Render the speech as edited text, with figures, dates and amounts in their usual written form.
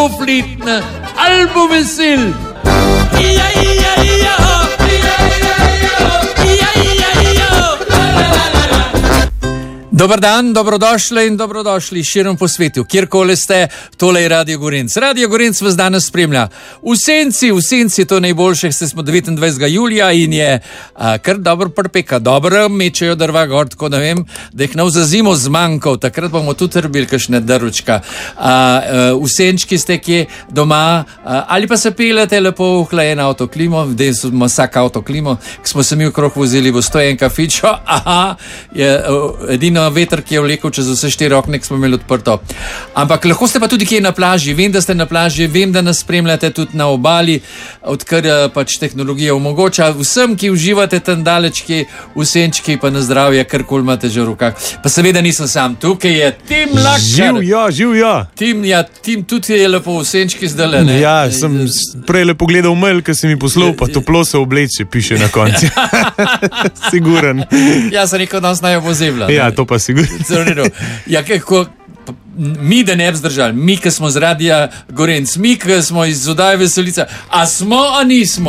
Fletna, albo vesel. Dobar dan, dobrodošli in dobrodošli širom po svetu, kjerkoli ste, tole je Radio Gorenc. Radio Gorenc vas danes spremlja. V senci to najboljše, smo 29. julija in je kar dobro prpeka, dobro mečejo drva gor, tako da vem, da jih za zimo zmanjkal, takrat bomo tudi rbili kakšne drvčka. V senčki ste kje doma, ali pa se pelete lepo v hlajen avtoklimo, zdaj smo vsak avtoklimo, ki smo se mi okrog vozili, bo 101 kafičo, je edino veter, ki je vlekel čez vse 4 okne, ki smo imeli odprto. Ampak lahko ste pa tudi kje na plaži. Vem, da ste na plaži, vem, da nas spremljate tudi na obali, odkar pač tehnologija omogoča. Vsem, ki uživate tam daleč, ki v senčki, pa na zdravje, karkoli imate že v rokah. Pa seveda nisem sam. Tukaj je Tim Lakšar. Živijo. Tim tudi je lepo v senčki zdaj, ne? Ja, sem prej lepo gledal mail, ki si mi poslal, pa toplo se obleče, piše na koncu. Siguren. Ja, sem rekel, da nas naj obozemlja. Ja, to pa sigurno. Ja, mi, da ne bi zdržali, mi, ki smo z Radia Gorenc, mi, ki smo iz oddaje Veselica, a smo, a nismo?